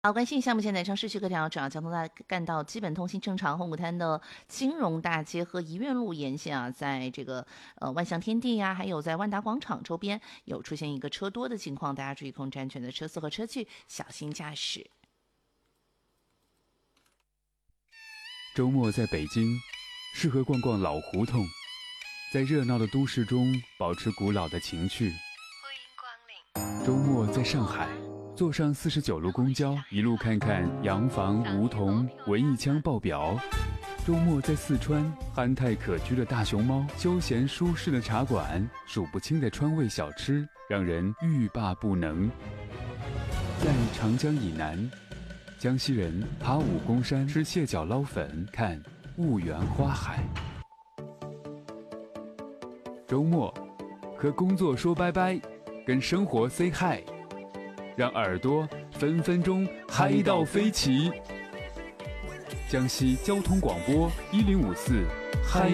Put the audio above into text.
好，关心一下目前南昌市区各条主要交通大干道基本通行正常。红谷滩的金融大街和怡苑路沿线啊，在这个万象天地呀、还有在万达广场周边有出现一个车多的情况，大家注意控制安全的车速和车距，小心驾驶。 周末在北京，适合逛逛老胡同，在热闹的都市中保持古老的情趣。欢迎光临。周末在上海。坐上49路公交，一路看看洋房、梧桐、文艺腔爆表。周末在四川，憨态可掬的大熊猫，休闲舒适的茶馆，数不清的川味小吃，让人欲罢不能。在长江以南，江西人爬武功山，吃蟹脚捞粉，看婺源花海。周末，和工作说拜拜，跟生活 say hi。让耳朵分分钟嗨到飞起！江西交通广播1054嗨。